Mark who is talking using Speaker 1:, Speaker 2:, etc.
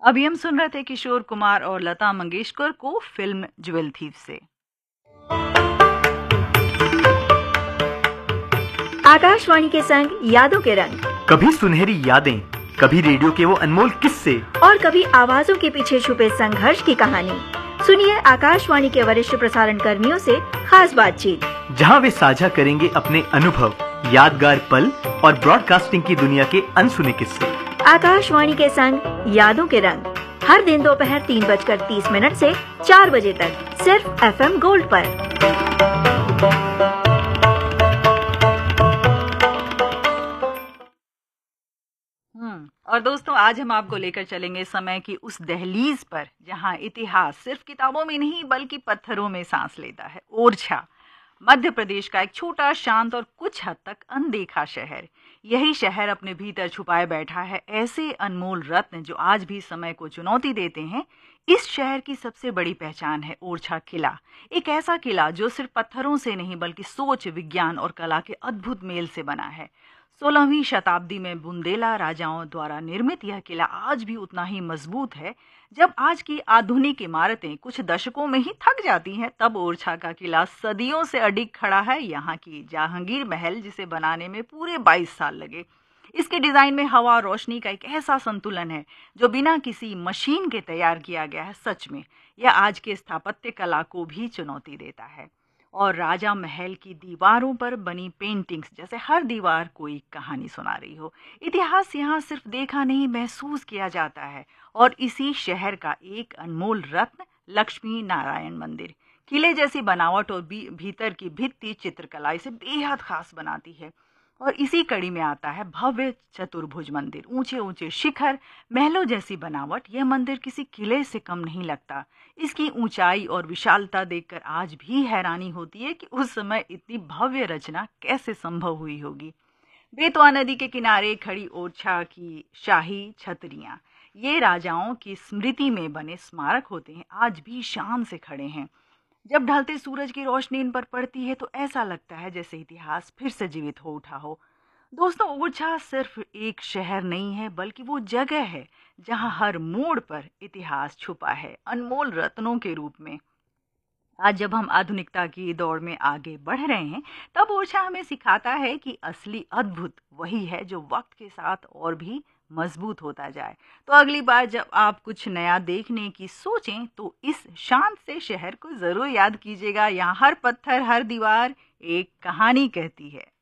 Speaker 1: अभी हम सुन रहे थे किशोर कुमार और लता मंगेशकर को फिल्म ज्वेल थीफ से।
Speaker 2: आकाशवाणी के संग यादों के रंग,
Speaker 3: कभी सुनहरी यादें, कभी रेडियो के वो अनमोल किस्से
Speaker 2: और कभी आवाजों के पीछे छुपे संघर्ष की कहानी। सुनिए आकाशवाणी के वरिष्ठ प्रसारण कर्मियों से खास बातचीत,
Speaker 3: जहां वे साझा करेंगे अपने अनुभव, यादगार पल और ब्रॉडकास्टिंग की दुनिया के अनसुने किस्से।
Speaker 2: आकाशवाणी के संग यादों के रंग, हर दिन दोपहर 3:30 से 4 बजे तक, सिर्फ FM गोल्ड पर।
Speaker 1: और दोस्तों, आज हम आपको लेकर चलेंगे समय की उस दहलीज पर जहां इतिहास सिर्फ किताबों में नहीं बल्कि पत्थरों में सांस लेता है। ओरछा, मध्य प्रदेश का एक छोटा, शांत और कुछ हद तक अनदेखा शहर। यही शहर अपने भीतर छुपाए बैठा है ऐसे अनमोल रत्न जो आज भी समय को चुनौती देते हैं। इस शहर की सबसे बड़ी पहचान है ओरछा किला, एक ऐसा किला जो सिर्फ पत्थरों से नहीं बल्कि सोच, विज्ञान और कला के अद्भुत मेल से बना है। 16वीं शताब्दी में बुंदेला राजाओं द्वारा निर्मित यह किला आज भी उतना ही मजबूत है। जब आज की आधुनिक इमारतें कुछ दशकों में ही थक जाती हैं, तब ओरछा का किला सदियों से अडिग खड़ा है। यहाँ की जहांगीर महल, जिसे बनाने में पूरे 22 साल लगे, इसके डिजाइन में हवा और रोशनी का एक ऐसा संतुलन है जो बिना किसी मशीन के तैयार किया गया है। सच में यह आज के स्थापत्य कला को भी चुनौती देता है। और राजा महल की दीवारों पर बनी पेंटिंग्स जैसे हर दीवार कोई कहानी सुना रही हो। इतिहास यहाँ सिर्फ देखा नहीं, महसूस किया जाता है। और इसी शहर का एक अनमोल रत्न लक्ष्मी नारायण मंदिर, किले जैसी बनावट और भीतर की भित्ति चित्रकला इसे बेहद खास बनाती है। और इसी कड़ी में आता है भव्य चतुर्भुज मंदिर, ऊंचे ऊंचे शिखर, महलों जैसी बनावट। यह मंदिर किसी किले से कम नहीं लगता। इसकी ऊंचाई और विशालता देखकर आज भी हैरानी होती है कि उस समय इतनी भव्य रचना कैसे संभव हुई होगी। बेतवा नदी के किनारे खड़ी ओरछा की शाही छतरियां, ये राजाओं की स्मृति में बने स्मारक होते हैं, आज भी शान से खड़े हैं। जब ढलते सूरज की रोशनी इन पर पड़ती है तो ऐसा लगता है जैसे इतिहास फिर से जीवित हो उठा हो। दोस्तों, ओरछा सिर्फ एक शहर नहीं है बल्कि वो जगह है जहां हर मोड़ पर इतिहास छुपा है, अनमोल रत्नों के रूप में। आज जब हम आधुनिकता की दौड़ में आगे बढ़ रहे हैं, तब ओरछा हमें सिखाता है कि असली अद्भुत वही है जो वक्त के साथ और भी मजबूत होता जाए। तो अगली बार जब आप कुछ नया देखने की सोचें तो इस शांत से शहर को जरूर याद कीजिएगा। यहाँ हर पत्थर, हर दीवार एक कहानी कहती है।